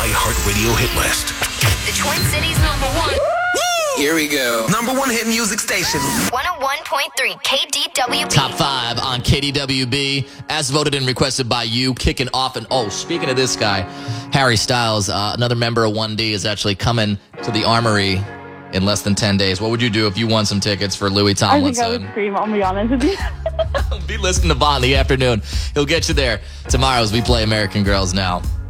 iHeartRadio hit list. The Twin Cities #1. Here we go. #1 hit music station. 101.3 KDWB. Top 5 on KDWB, as voted and requested by you, kicking off. And speaking of this guy, Harry Styles, another member of 1D, is actually coming to the Armory in less than 10 days. What would you do if you won some tickets for Louis Tomlinson? I think I would scream, I'll be honest with you. Be listening to Vaughn in the afternoon. He'll get you there tomorrow as we play American Girls Now.